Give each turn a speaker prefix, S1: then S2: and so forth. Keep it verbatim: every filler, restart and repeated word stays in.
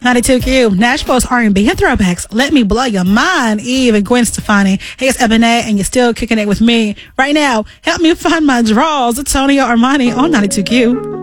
S1: ninety-two Q, Nashville's R and B and throwbacks. Let me blow your mind, Eve and Gwen Stefani. Hey, it's Ebony, and you're still kicking it with me. Right now, help me find my draws, Antonio Armani on ninety-two Q.